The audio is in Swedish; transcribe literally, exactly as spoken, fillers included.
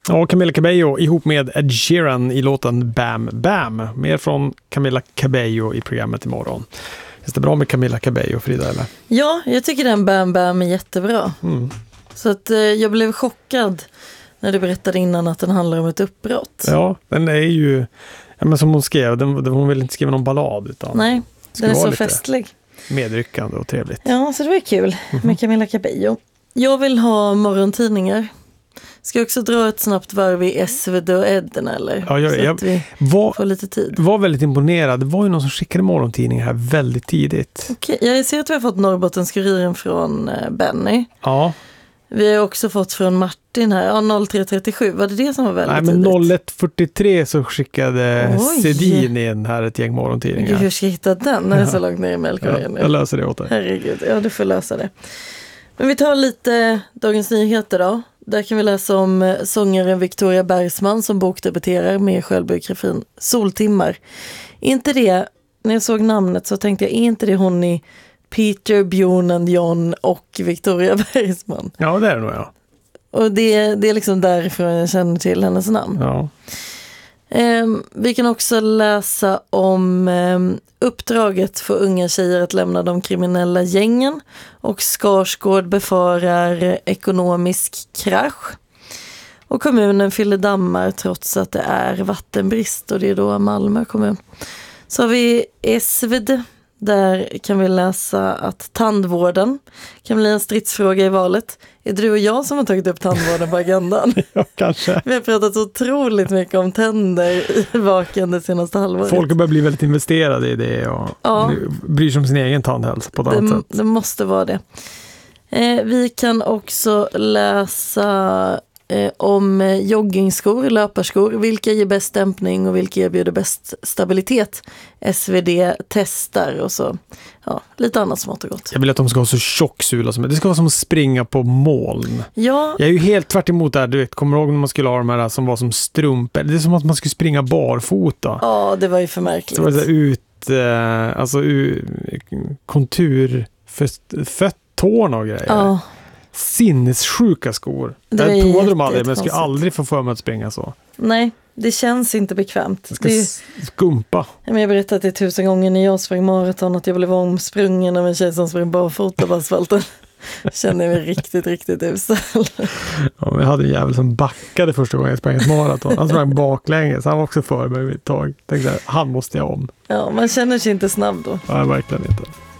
Ja, Camila Cabello ihop med Ed Sheeran i låten Bam Bam. Mer från Camila Cabello i programmet imorgon. Är det bra med Camila Cabello, Frida, eller? Ja, jag tycker den Bam Bam är jättebra. Mm. Så att eh, jag blev chockad när du berättade innan att den handlar om ett uppbrott. Ja, den är ju, ja, men som hon skrev, den, hon vill inte skriva någon ballad utan nej, den är så festlig. Medryckande och trevligt. Ja, så det var kul mm-hmm. med Camila Cabello. Jag vill ha morgontidningar. Ska jag också dra ett snabbt varv i S V D och Edden, eller? Ja, jag, så jag att vi var, får lite tid. var väldigt imponerad. Det var ju någon som skickade morgontidningar här väldigt tidigt. Okej, jag ser att vi har fått Norrbottenskuriren från Benny. Ja. Vi har också fått från Martin här, ja, noll tre trettiosju. Var det det som var väldigt Nej, men tidigt? noll ett fyrtiotre så skickade Oj. Sedin in här ett gäng morgontidningar. Gud, hur ska jag hitta den när det är så långt ner i mejlkorgen? Ja, jag löser det åt dig. Herregud, ja, du får lösa det. Men vi tar lite Dagens Nyheter då. Där kan vi läsa om sångaren Victoria Bergsman som bokdebuterar med självbiografin Soltimmar. Inte det, när jag såg namnet så tänkte jag, är inte det hon i Peter, Björn and John och Victoria Bergsman? Ja, det är det nog, ja. Och det, det är liksom därifrån jag känner till hennes namn. Ja. Eh, vi kan också läsa om eh, uppdraget för unga tjejer att lämna de kriminella gängen, och Skarsgård befarar ekonomisk krasch. Och kommunen fyller dammar trots att det är vattenbrist, och det är då Malmö kommun. Så har vi S V D. Där kan vi läsa att tandvården kan bli en stridsfråga i valet. Är det du och jag som har tagit upp tandvården på agendan? Ja, kanske. Vi har pratat otroligt mycket om tänder i Vaken det senaste halvåret. Folk börjar bli väldigt investerade i det och ja. bryr sig om sin egen tandhälsa på ett det, annat sätt. Det måste vara det. Eh, vi kan också läsa eh, om joggingskor, löparskor. Vilka ger bäst dämpning och vilka erbjuder bäst stabilitet? S V D testar och så. Ja, lite annat smått och gott. Jag vill att de ska ha så tjock sula som det. Det ska vara som att springa på moln. Ja. Jag är ju helt tvärt emot det här. Du vet, kommer du ihåg när man skulle ha de här som var som strumpor? Det är som att man skulle springa barfota. Ja, det var ju för märkligt. Så var det så ut, eh, alltså u, kontur för, för tårna och grejer. Ja. Sinnessjuka skor. Det jag provade dem aldrig, men jag konstigt. skulle aldrig få för mig att springa så. Nej, det känns inte bekvämt. Jag ska det är, skumpa. jag har berättat det tusen gånger när jag sprang maraton att jag blev omsprungen av en tjej som sprang barfota på asfalten. Kände mig riktigt, riktigt usel. Ja, jag hade en jävel som backade första gången jag sprang ett maraton. Han sprang baklänges. Han var också för mig ett tag. Tänkte, han måste jag om. Ja, man känner sig inte snabb då. Ja, verkligen inte.